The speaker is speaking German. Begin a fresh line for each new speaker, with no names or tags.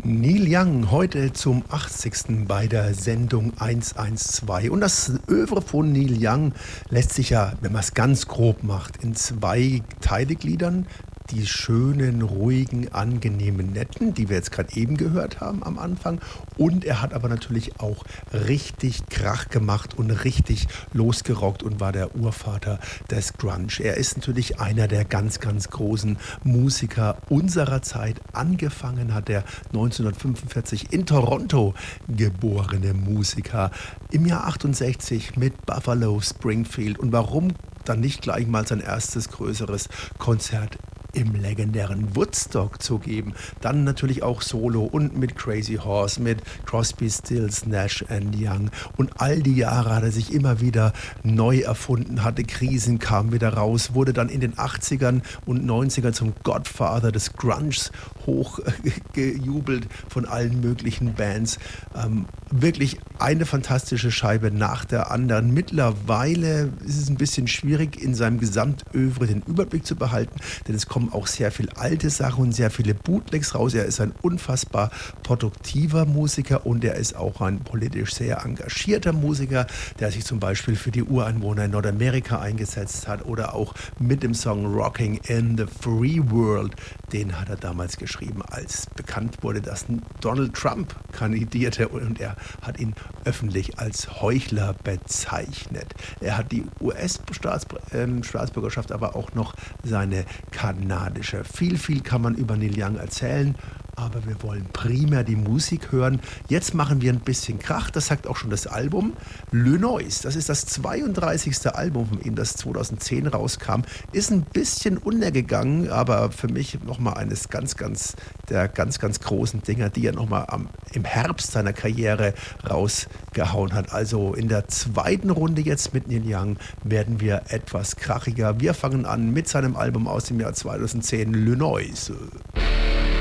Neil Young heute zum 80. bei der Sendung 112. Und das Œuvre von Neil Young lässt sich ja, wenn man es ganz grob macht, in zwei Teile gliedern. Die schönen, ruhigen, angenehmen, netten, die wir jetzt gerade eben gehört haben am Anfang. Und er hat aber natürlich auch richtig Krach gemacht und richtig losgerockt und war der Urvater des Grunge. Er ist natürlich einer der ganz, ganz großen Musiker unserer Zeit. Angefangen hat er 1945 in Toronto geborene Musiker. Im Jahr 68 mit Buffalo Springfield. Und warum dann nicht gleich mal sein erstes größeres Konzert im legendären Woodstock zu geben. Dann natürlich auch Solo und mit Crazy Horse, mit Crosby, Stills, Nash and Young. Und all die Jahre hat er sich immer wieder neu erfunden, hatte Krisen, kam wieder raus, wurde dann in den 80ern und 90ern zum Godfather des Grunges hochgejubelt von allen möglichen Bands. Wirklich eine fantastische Scheibe nach der anderen. Mittlerweile ist es ein bisschen schwierig, in seinem Gesamtövre den Überblick zu behalten, denn es kommen auch sehr viel alte Sachen und sehr viele Bootlegs raus. Er ist ein unfassbar produktiver Musiker und er ist auch ein politisch sehr engagierter Musiker, der sich zum Beispiel für die Ureinwohner in Nordamerika eingesetzt hat oder auch mit dem Song Rocking in the Free World. Den hat er damals geschrieben, als bekannt wurde, dass Donald Trump kandidierte, und er hat ihn öffentlich als Heuchler bezeichnet. Er hat die US-Staatsbürgerschaft, aber auch noch seine kanadische. Viel kann man über Neil Young erzählen, aber wir wollen primär die Musik hören. Jetzt machen wir ein bisschen Krach, das sagt auch schon das Album. Le Noise, das ist das 32. Album von ihm, das 2010 rauskam. Ist ein bisschen untergegangen, aber für mich nochmal eines der ganz großen Dinger, die er nochmal im Herbst seiner Karriere rausgehauen hat. Also in der zweiten Runde jetzt mit Neil Young werden wir etwas krachiger. Wir fangen an mit seinem Album aus dem Jahr 2010, Le Noise.